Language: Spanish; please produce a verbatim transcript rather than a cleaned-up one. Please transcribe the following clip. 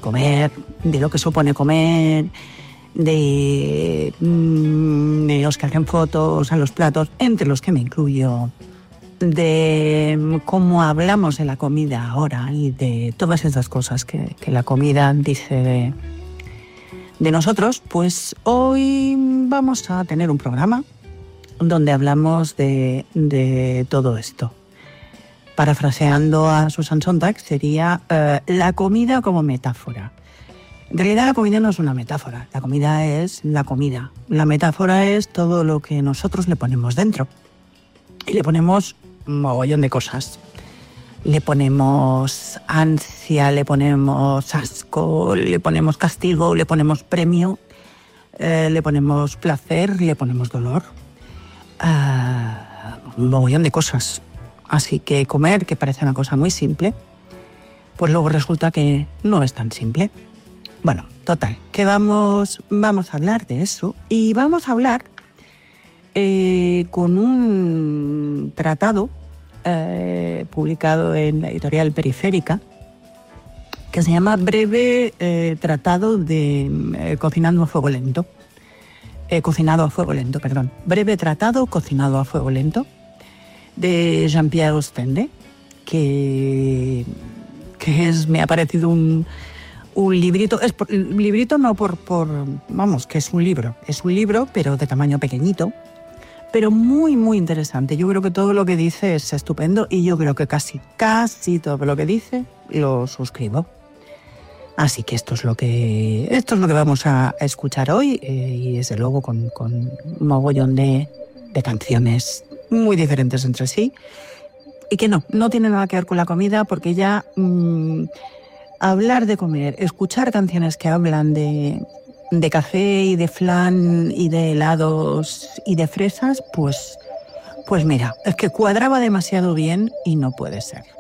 comer, de lo que supone comer, de, de los que hacen fotos a los platos, entre los que me incluyo, de cómo hablamos de la comida ahora y de todas esas cosas que, que la comida dice de, de nosotros, pues hoy vamos a tener un programa donde hablamos de, de todo esto. Parafraseando a Susan Sontag, sería uh, la comida como metáfora. En realidad la comida no es una metáfora, la comida es la comida. La metáfora es todo lo que nosotros le ponemos dentro. Y le ponemos un mogollón de cosas. Le ponemos ansia, le ponemos asco, le ponemos castigo, le ponemos premio, eh, le ponemos placer, le ponemos dolor. Uh, un mogollón de cosas. Así que comer, que parece una cosa muy simple, pues luego resulta que no es tan simple. Bueno, total, que vamos, vamos a hablar de eso y vamos a hablar eh, con un tratado eh, publicado en la editorial Periférica que se llama Breve eh, Tratado de eh, Cocinando a Fuego Lento. Eh, cocinado a fuego lento, perdón. Breve Tratado Cocinado a Fuego Lento, de Jean-Pierre Ostende, que, que es, me ha parecido un, un librito, es por, librito no por, por, vamos, que es un libro, es un libro, pero de tamaño pequeñito, pero muy, muy interesante. Yo creo que todo lo que dice es estupendo y yo creo que casi, casi todo lo que dice lo suscribo. Así que esto es lo que esto es lo que vamos a escuchar hoy eh, y desde luego con, con un mogollón de, de canciones muy diferentes entre sí y que no, no tiene nada que ver con la comida porque ya mmm, hablar de comer, escuchar canciones que hablan de, de café y de flan y de helados y de fresas, pues, pues mira, es que cuadraba demasiado bien y no puede ser.